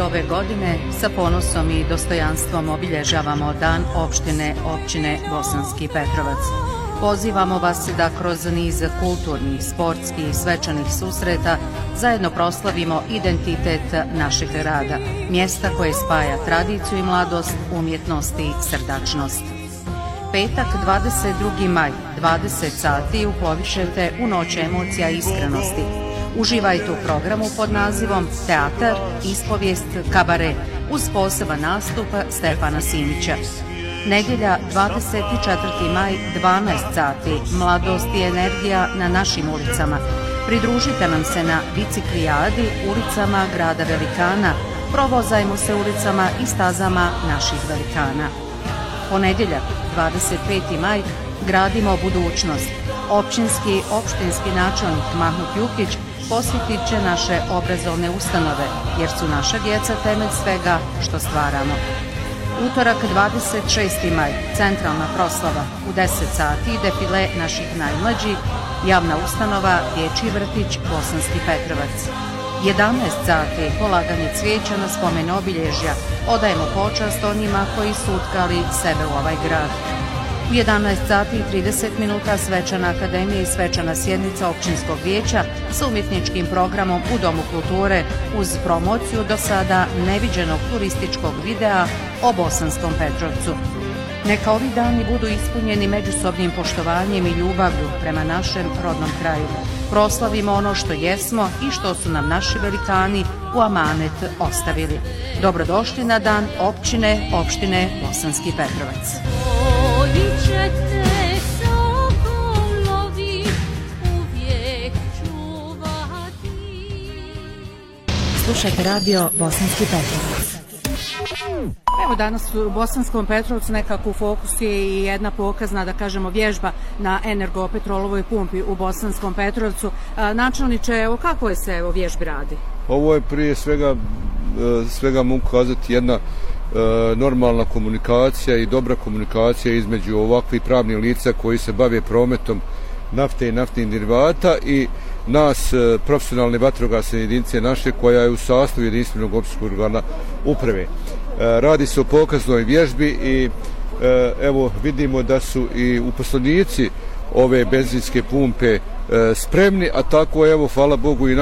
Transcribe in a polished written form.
ove godine sa ponosom i dostojanstvom obilježavamo Dan općine Bosanski Petrovac. Pozivamo vas da kroz niz kulturnih, sportskih i svečanih susreta zajedno proslavimo identitet našeg grada, mjesta koje spaja tradiciju i mladost, umjetnost i srdačnost. Petak, 22. maj, 20 sati uplovišete u noć emocija i iskrenosti. Uživajte u programu pod nazivom Teatar, ispovijest, kabare uz poseban nastup Stefana Simića. Nedjelja, 24. maj, 12 sati, mladost i energija na našim ulicama. Pridružite nam se na biciklijadi ulicama grada velikana, provozajmo se ulicama i stazama naših velikana. Ponedjeljak, 25. maj, gradimo budućnost. Opštinski načelnik Mahmut Jukić posjetit će naše obrazovne ustanove, jer su naša djeca temelj svega što stvaramo. Utorak, 26. maj, centralna proslava, u 10 sati defile naših najmlađih, javna ustanova Dječji vrtić Bosanski Petrovac. 11 sati polaganje cvijeća na spomen obilježja, odajemo počast onima koji su utkali sebe u ovaj grad. U 11 sati i 30 minuta svečana akademija i svečana sjednica općinskog vijeća sa umjetničkim programom u Domu kulture uz promociju do sada neviđenog turističkog videa o Bosanskom Petrovcu. Neka ovi dani budu ispunjeni međusobnim poštovanjem i ljubavlju prema našem rodnom kraju. Proslavimo ono što jesmo i što su nam naši velikani u amanet ostavili. Dobrodošli na Dan općine Bosanski Petrovac. Slušajte radio Bosanski Petrovac. Evo danas u Bosanskom Petrovcu nekako u fokusu je i jedna pokazna, da kažemo, vježba na energopetrolovoj pumpi u Bosanskom Petrovcu. Načelniče, evo kako je se o vježbi radi? Ovo je prije svega mogu kazati jedna normalna komunikacija i dobra komunikacija između ovakvih pravnih lica koji se bave prometom nafte i naftnih derivata i nas, profesionalne vatrogasne jedinice naše, koja je u sastavu jedinstvenog općinskog organa uprave. Radi se o pokaznoj vježbi i evo vidimo da su i uposlenici ove benzinske pumpe spremni, a tako evo hvala Bogu i